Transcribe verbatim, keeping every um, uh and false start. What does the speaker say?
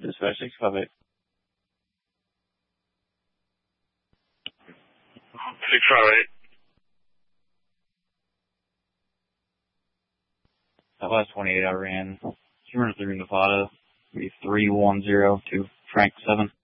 Dispatch six five eight. six five eight. That last twenty-eight I ran, two hundred three Nevada, three one zero to Frank seven.